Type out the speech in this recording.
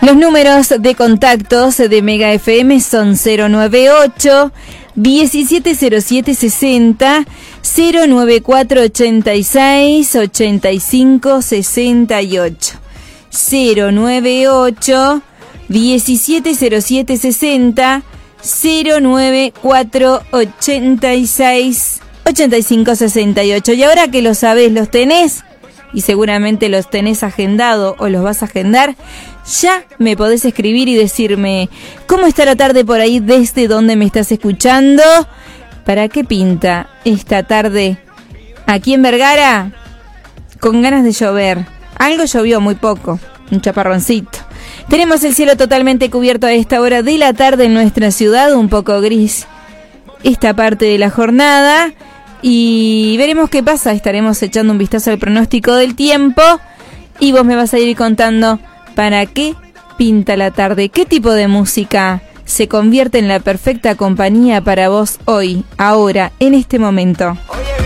Los números de contactos de Mega FM son 098 170760, 09486 8568, 098 170760, 09486 8568. Y ahora que lo sabés, los tenés, y seguramente los tenés agendado o los vas a agendar, ya me podés escribir y decirme cómo está la tarde por ahí, desde donde me estás escuchando. ¿Para qué pinta esta tarde aquí en Vergara? Con ganas de llover. Algo llovió, muy poco, un chaparroncito. Tenemos el cielo totalmente cubierto a esta hora de la tarde en nuestra ciudad, un poco gris esta parte de la jornada, y veremos qué pasa. Estaremos echando un vistazo al pronóstico del tiempo y vos me vas a ir contando para qué pinta la tarde, qué tipo de música se convierte en la perfecta compañía para vos hoy, ahora, en este momento.